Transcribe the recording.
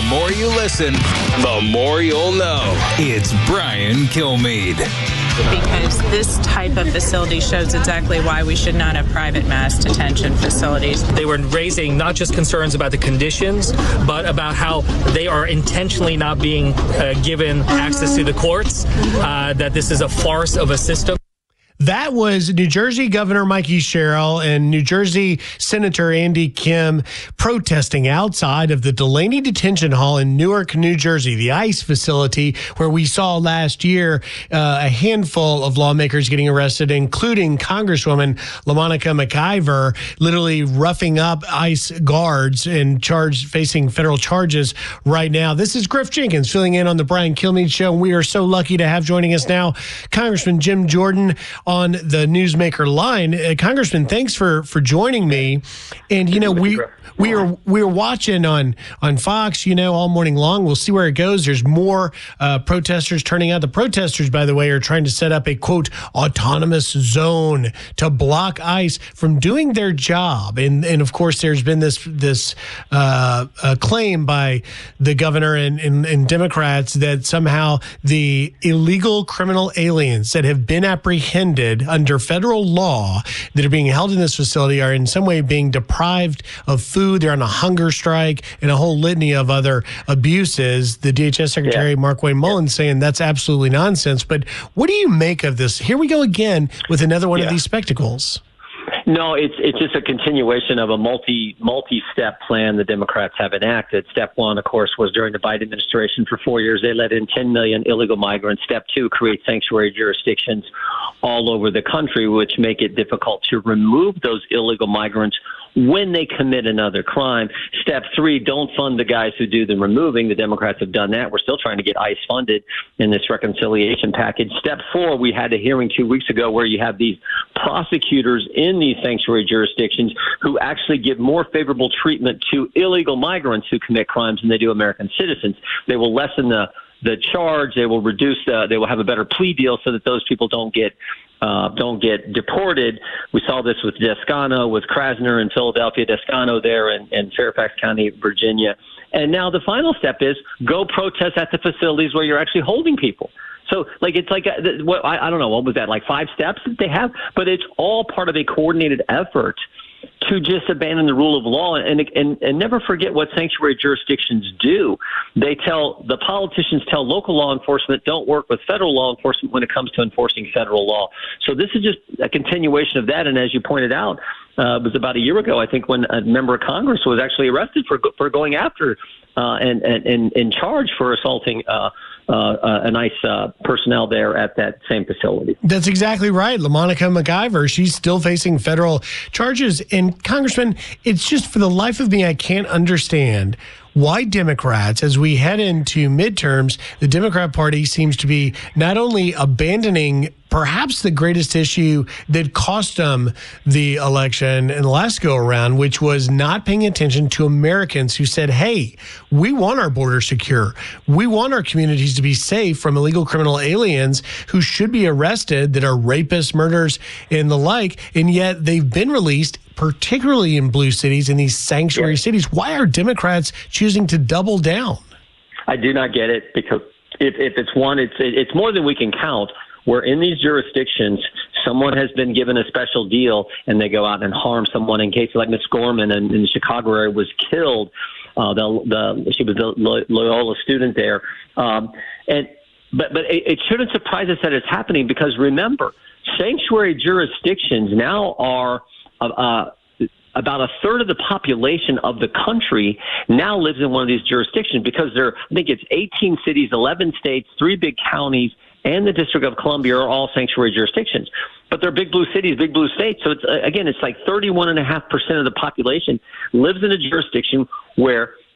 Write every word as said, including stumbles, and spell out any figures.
The more you listen, the more you'll know. It's Brian Kilmeade. Because this type of facility shows exactly why we should not have private mass detention facilities. They were raising not just concerns about the conditions, but about how they are intentionally not being uh, given access to the courts, uh, that this is a farce of a system. That was New Jersey Governor Mikey Sherrill and New Jersey Senator Andy Kim protesting outside of the Delaney Detention Hall in Newark, New Jersey, the ICE facility where we saw last year uh, a handful of lawmakers getting arrested, including Congresswoman LaMonica McIver, literally roughing up ICE guards and charged, facing federal charges right now. This is Griff Jenkins filling in on the Brian Kilmeade Show, and we are so lucky to have joining us now Congressman Jim Jordan on the Newsmaker line. Uh, Congressman, thanks for for joining me. And you know, we we are we are watching on on Fox, you know, all morning long. We'll see where it goes. There's more uh, protesters turning out. The protesters, by the way, are trying to set up a quote autonomous zone to block ICE from doing their job. And and of course, there's been this this uh, uh, claim by the governor and, and and Democrats that somehow the illegal criminal aliens that have been apprehended under federal law that are being held in this facility are in some way being deprived of food. They're on a hunger strike and a whole litany of other abuses. The D H S Secretary, yeah. Mark Wayne Mullins, saying that's absolutely nonsense. But what do you make of this? Here we go again with another one yeah. of these spectacles. No, it's it's just a continuation of a multi multi-step plan the Democrats have enacted. Step one, of course, was during the Biden administration for four years. They let in ten million illegal migrants. Step two, create sanctuary jurisdictions all over the country, which make it difficult to remove those illegal migrants when they commit another crime. Step three, don't fund the guys who do the removing. The Democrats have done that. We're still trying to get ICE funded in this reconciliation package. Step four, we had a hearing two weeks ago where you have these prosecutors in these sanctuary jurisdictions who actually give more favorable treatment to illegal migrants who commit crimes than they do American citizens. They will lessen the the charge. They will reduce the, they will have a better plea deal so that those people don't get Uh, don't get deported. We saw this with Descano, with Krasner in Philadelphia, Descano there in, in Fairfax County, Virginia. And now the final step is go protest at the facilities where you're actually holding people. So, like, it's like, a, what, I, I don't know, what was that, like five steps that they have? But it's all part of a coordinated effort to just abandon the rule of law and, and and never forget what sanctuary jurisdictions do. They tell, the politicians tell local law enforcement, don't work with federal law enforcement when it comes to enforcing federal law. So this is just a continuation of that. And as you pointed out, uh, it was about a year ago, I think, when a member of Congress was actually arrested for for going after uh, and, and, and in charge for assaulting uh, uh, uh, a nice uh, personnel there at that same facility. That's exactly right. LaMonica McIver, she's still facing federal charges. And Congressman, it's just for the life of me, I can't understand why Democrats, as we head into midterms, the Democrat Party seems to be not only abandoning perhaps the greatest issue that cost them the election in the last go around, which was not paying attention to Americans who said, hey, we want our border secure. We want our communities to be safe from illegal criminal aliens who should be arrested, that are rapists, murderers, and the like. And yet they've been released, particularly in blue cities, in these sanctuary yeah. cities. Why are Democrats choosing to double down? I do not get it, because if, if it's one, it's it's more than we can count. Where in these jurisdictions, someone has been given a special deal and they go out and harm someone. In cases like Miss Gorman in, in the Chicago area was killed. Uh, the, the, she was a Loyola student there. Um, and But, but it, it shouldn't surprise us that it's happening, because remember, sanctuary jurisdictions now are uh, about a third of the population of the country now lives in one of these jurisdictions, because there, I think it's eighteen cities, eleven states, three big counties, and the District of Columbia are all sanctuary jurisdictions. But they're big blue cities, big blue states. So it's, uh, again, it's like thirty-one point five percent of the population lives in a jurisdiction where